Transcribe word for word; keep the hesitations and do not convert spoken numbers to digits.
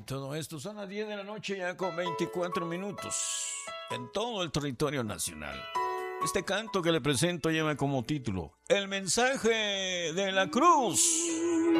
todo esto. Son las diez de la noche ya con veinticuatro minutos en todo el territorio nacional. Este canto que le presento lleva como título El mensaje de la cruz.